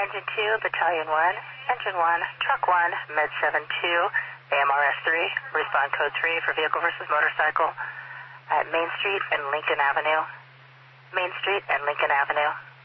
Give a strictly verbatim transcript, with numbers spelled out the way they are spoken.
Engine two, Battalion one, Engine one, Truck one, Med seven two, A M R S three, respond code three for vehicle versus motorcycle at Main Street and Lincoln Avenue. Main Street and Lincoln Avenue.